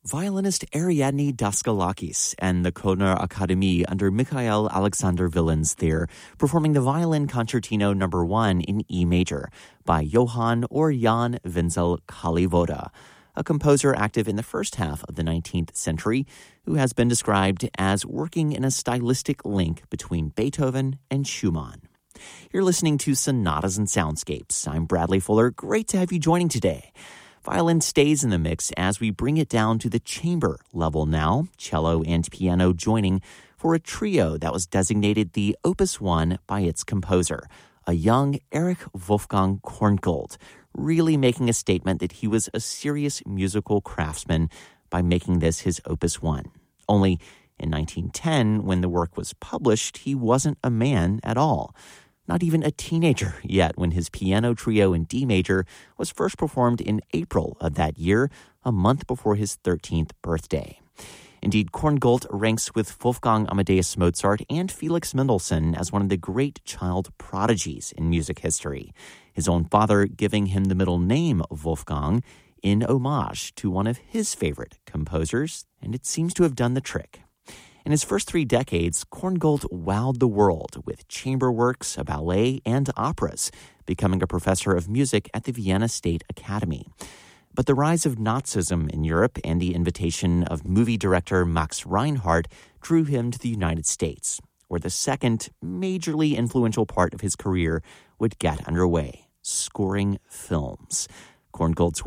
Violinist Ariadne Daskalakis and the Kölner Akademie under Michael Alexander Willens there, performing the Violin Concertino No. 1 in E major by Johann or Jan Wenzel Kalivoda, a composer active in the first half of the 19th century who has been described as working in a stylistic link between Beethoven and Schumann. You're listening to Sonatas and Soundscapes. I'm Bradley Fuller. Great to have you joining today. Violin stays in the mix as we bring it down to the chamber level now, cello and piano joining for a trio that was designated the Opus 1 by its composer, a young Erich Wolfgang Korngold, really making a statement that he was a serious musical craftsman by making this his Opus 1. Only in 1910, when the work was published, he wasn't a man at all. Not even a teenager yet when his piano trio in D major was first performed in April of that year, a month before his 13th birthday. Indeed, Korngold ranks with Wolfgang Amadeus Mozart and Felix Mendelssohn as one of the great child prodigies in music history, his own father giving him the middle name of Wolfgang in homage to one of his favorite composers, and it seems to have done the trick. In his first 3 decades, Korngold wowed the world with chamber works, a ballet, and operas, becoming a professor of music at the Vienna State Academy. But the rise of Nazism in Europe and the invitation of movie director Max Reinhardt drew him to the United States, where the second majorly influential part of his career would get underway, scoring films. Korngold's